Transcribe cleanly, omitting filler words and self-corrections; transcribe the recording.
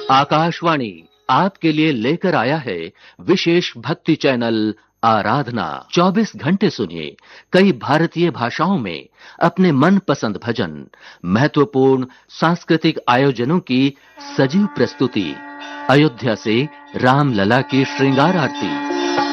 आकाशवाणी आपके लिए लेकर आया है विशेष भक्ति चैनल आराधना। 24 घंटे सुनिए कई भारतीय भाषाओं में अपने मनपसंद भजन, महत्वपूर्ण सांस्कृतिक आयोजनों की सजीव प्रस्तुति, अयोध्या से रामलला की श्रृंगार आरती,